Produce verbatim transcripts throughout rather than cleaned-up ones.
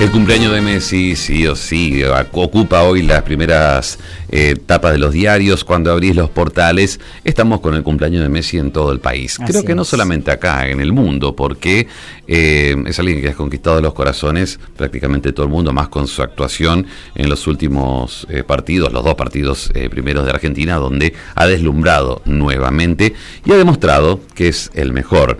El cumpleaños de Messi, sí o sí, ocupa hoy las primeras eh, tapas de los diarios. Cuando abrís los portales, estamos con el cumpleaños de Messi en todo el país. Así Creo que no es. solamente acá, en el mundo, porque eh, es alguien que ha conquistado los corazones prácticamente todo el mundo, más con su actuación en los últimos eh, partidos, los dos partidos eh, primeros de Argentina, donde ha deslumbrado nuevamente y ha demostrado que es el mejor.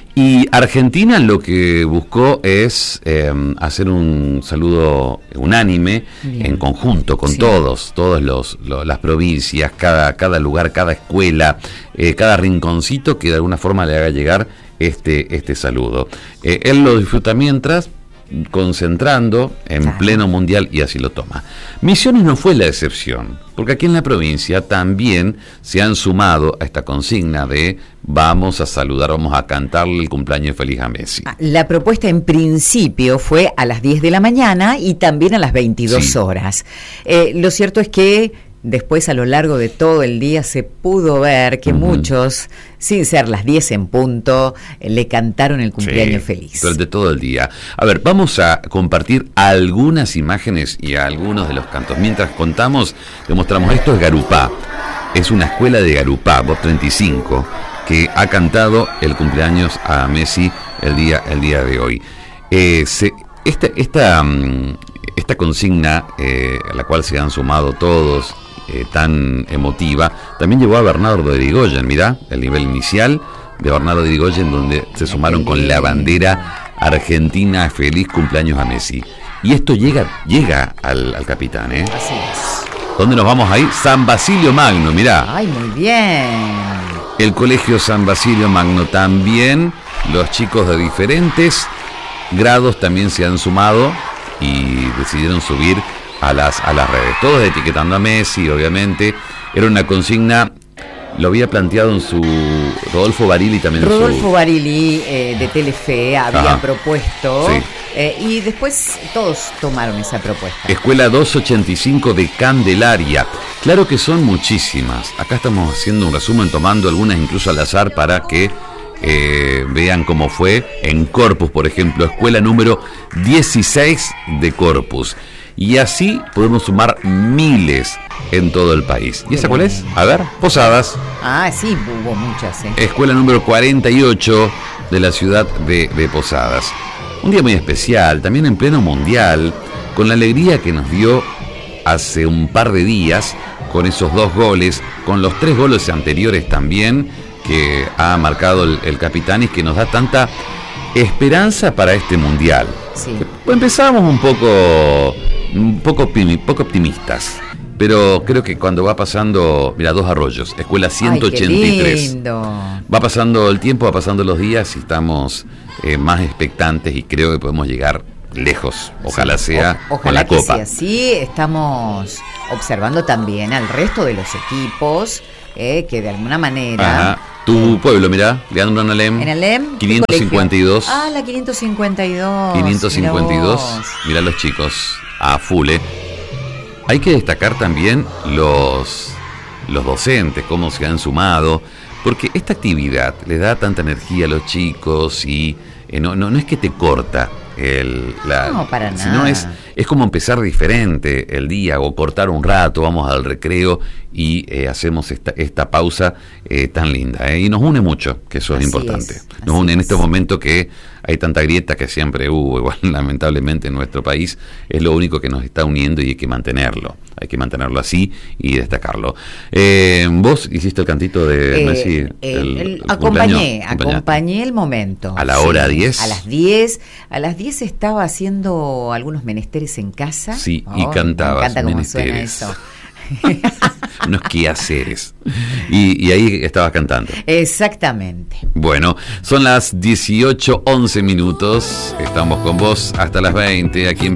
Y Argentina lo que buscó es eh, hacer un saludo unánime, Bien. en conjunto, con Sí. todos, todas los, lo- las provincias, cada, cada lugar, cada escuela, eh, cada rinconcito que de alguna forma le haga llegar este, este saludo. Eh, él lo disfruta mientras, concentrando en Claro. pleno mundial, y así lo toma. Misiones no fue la excepción, porque aquí en la provincia también se han sumado a esta consigna de vamos a saludar, vamos a cantarle el cumpleaños feliz a Messi. La propuesta en principio fue a las diez de la mañana y también a las veintidós Sí. horas. Eh, lo cierto es que después, a lo largo de todo el día, se pudo ver que Ujú. muchos, sin ser las diez en punto, eh, le cantaron el cumpleaños Sí, feliz. durante todo el día. A ver, vamos a compartir algunas imágenes y algunos de los cantos. Mientras contamos, demostramos, esto es Garupá. Es una escuela de Garupá, Voz treinta y cinco, que ha cantado el cumpleaños a Messi el día, el día de hoy. Eh, se, esta, esta, mm, esta consigna, eh, a la cual se han sumado todos, eh, tan emotiva, también llevó a Bernardo de Irigoyen. Mirá, el nivel inicial de Bernardo de Irigoyen, donde se sumaron con la bandera argentina, feliz cumpleaños a Messi. Y esto llega, llega al, al capitán, ¿eh? Así es. ¿Dónde nos vamos ahí? San Basilio Magno, mirá. Ay, muy bien. El colegio San Basilio Magno también, los chicos de diferentes grados también se han sumado y decidieron subir a las, a las redes. Todos etiquetando a Messi, obviamente. Era una consigna, lo había planteado en su Rodolfo Barili también. En Rodolfo su, Barili, eh, de Telefe, había Ajá. propuesto, Sí. eh, y después todos tomaron esa propuesta. Escuela doscientos ochenta y cinco de Candelaria. Claro que son muchísimas. Acá estamos haciendo un resumen, tomando algunas incluso al azar para que eh, vean cómo fue. En Corpus, por ejemplo, escuela número dieciséis de Corpus. Y así podemos sumar miles en todo el país. ¿Y esa cuál es? A ver, Posadas. Ah, sí, hubo muchas, ¿eh? Escuela número cuarenta y ocho de la ciudad de, de Posadas. Un día muy especial, también en pleno mundial, con la alegría que nos dio hace un par de días, con esos dos goles, con los tres goles anteriores también, que ha marcado el, el capitán y que nos da tanta esperanza para este mundial. Sí. Empezamos un poco, un poco, optimi- poco optimistas. Pero creo que cuando va pasando, mira, Dos Arroyos, escuela ciento ochenta y tres. Ay, qué lindo. Va pasando el tiempo, va pasando los días y estamos eh, más expectantes y creo que podemos llegar lejos. Ojalá Sí, sea o- con la ojalá que Copa. sea así. Estamos observando también al resto de los equipos, eh, que de alguna manera... Ajá. Tu pueblo, mirá, Leandro Analem. En Alem, ¿qué quinientos cincuenta y dos. colegio? Ah, la quinientos cincuenta y dos. quinientos cincuenta y dos. Mirá vos. Mirá los chicos a full, ¿eh? Hay que destacar también los, los docentes, cómo se han sumado, porque esta actividad les da tanta energía a los chicos y eh, no, no, no es que te corta el, la, No, para sino nada. es, es como empezar diferente el día o cortar un rato, vamos al recreo y eh, hacemos esta, esta pausa eh, tan linda, ¿eh? Y nos une mucho, que eso Así es importante. es, Nos así une en es. estos momentos que hay tanta grieta que siempre hubo, igual lamentablemente en nuestro país, es lo único que nos está uniendo y hay que mantenerlo, hay que mantenerlo así y destacarlo. Eh, ¿Vos hiciste el cantito de Eh, Messi? eh, el- el- el acompañé, cumpleaños? ¿Acompañaste? acompañé el momento. ¿A la hora diez? A las diez. A las diez estaba haciendo algunos menesteres en casa. Sí, y Oh, cantabas me encanta cómo suena menesteres. eso. Unos quehaceres. Y, y ahí estabas cantando. Exactamente. Bueno, son las dieciocho once minutos. Estamos con vos hasta las veinte aquí en